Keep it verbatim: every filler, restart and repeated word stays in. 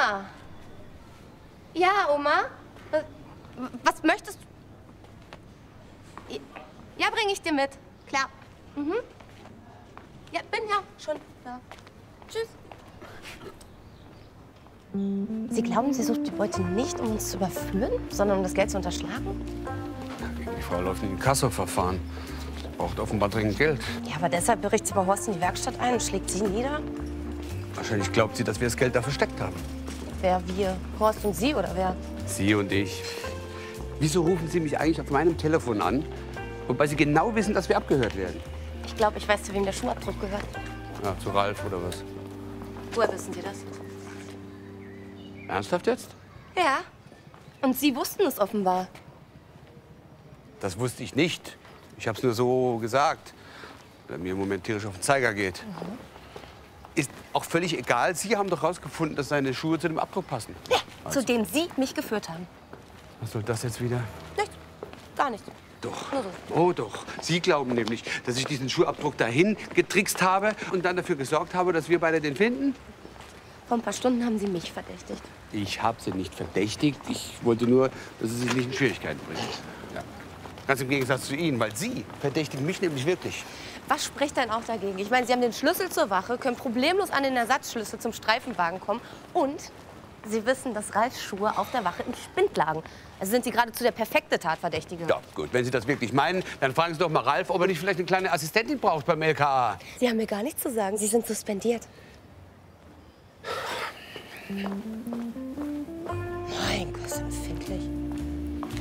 Oma! Ja, Oma? Was möchtest du? Ja, bringe ich dir mit. Klar. Mhm. Ja, bin ja schon da. Tschüss. Sie glauben, sie sucht die Beute nicht, um uns zu überführen, sondern um das Geld zu unterschlagen? Ja, gegen die Frau läuft ein Inkasso-Verfahren. Sie braucht offenbar dringend Geld. Ja, aber deshalb bricht sie bei Horst in die Werkstatt ein und schlägt sie nieder? Wahrscheinlich glaubt sie, dass wir das Geld da versteckt haben. Wer, wir? Horst und Sie oder wer? Sie und ich. Wieso rufen Sie mich eigentlich auf meinem Telefon an, wobei Sie genau wissen, dass wir abgehört werden? Ich glaube, ich weiß, zu wem der Schuhabdruck gehört. Ja, zu Ralf oder was? Woher wissen Sie das? Ernsthaft jetzt? Ja. Und Sie wussten es offenbar. Das wusste ich nicht. Ich habe es nur so gesagt, weil mir im Moment tierisch auf den Zeiger geht. Mhm. Ist auch völlig egal. Sie haben doch rausgefunden, dass seine Schuhe zu dem Abdruck passen. Ja, also. Zu dem Sie mich geführt haben. Was soll das jetzt wieder? Nichts. Gar nichts. Doch. Nur so. Oh doch. Sie glauben nämlich, dass ich diesen Schuhabdruck dahin getrickst habe und dann dafür gesorgt habe, dass wir beide den finden? Vor ein paar Stunden haben Sie mich verdächtigt. Ich habe Sie nicht verdächtigt. Ich wollte nur, dass Sie sich nicht in Schwierigkeiten bringen. Ja. Ganz im Gegensatz zu Ihnen, weil Sie verdächtigen mich nämlich wirklich. Was spricht denn auch dagegen? Ich meine, Sie haben den Schlüssel zur Wache, können problemlos an den Ersatzschlüssel zum Streifenwagen kommen und Sie wissen, dass Ralfs Schuhe auf der Wache im Spind lagen. Also sind Sie geradezu der perfekte Tatverdächtige. Ja, gut. Wenn Sie das wirklich meinen, dann fragen Sie doch mal Ralf, ob er nicht vielleicht eine kleine Assistentin braucht beim L K A. Sie haben mir gar nichts zu sagen. Sie sind suspendiert.